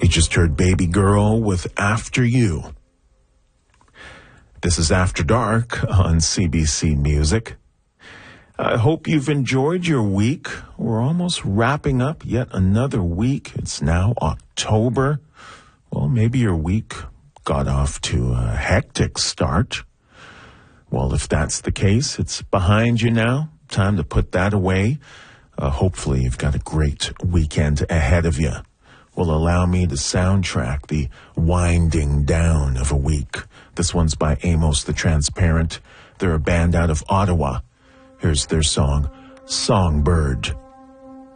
You just heard Baby Girl with After You. This is After Dark on CBC Music. I hope you've enjoyed your week. We're almost wrapping up yet another week. It's now October. Well, maybe your week got off to a hectic start. Well, if that's the case, it's behind you now. Time to put that away. Hopefully you've got a great weekend ahead of you. Will allow me to soundtrack the winding down of a week. This one's by Amos the Transparent. They're a band out of Ottawa. Here's their song, Songbird.